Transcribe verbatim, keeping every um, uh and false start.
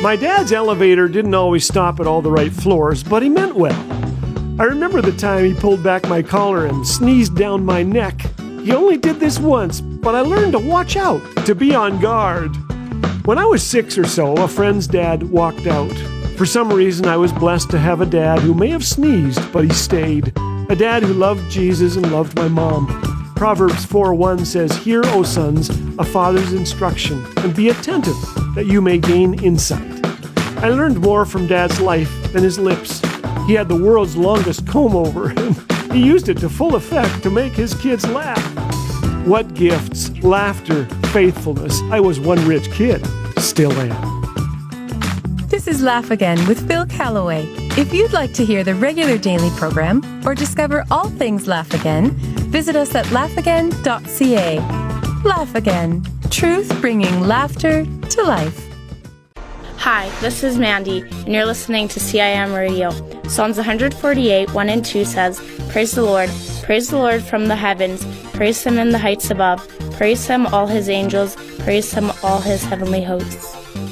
My dad's elevator didn't always stop at all the right floors, but he meant well. I remember the time he pulled back my collar and sneezed down my neck. He only did this once, but I learned to watch out, to be on guard. When I was six or so, a friend's dad walked out. For some reason, I was blessed to have a dad who may have sneezed, but he stayed. A dad who loved Jesus and loved my mom. Proverbs four one says, "Hear, O sons, a father's instruction, and be attentive, that you may gain insight." I learned more from Dad's life than his lips. He had the world's longest comb-over, and he used it to full effect to make his kids laugh. What gifts, laughter, faithfulness. I was one rich kid. Still am. This is Laugh Again with Phil Callaway. If you'd like to hear the regular daily program or discover all things Laugh Again, visit us at laugh again dot c a. Laugh Again. Truth bringing laughter to life. Hi, this is Mandy, and you're listening to C I M Radio. Psalms one forty-eight, one and two says, "Praise the Lord, praise the Lord from the heavens, praise Him in the heights above, praise Him all His angels, praise Him all His heavenly hosts."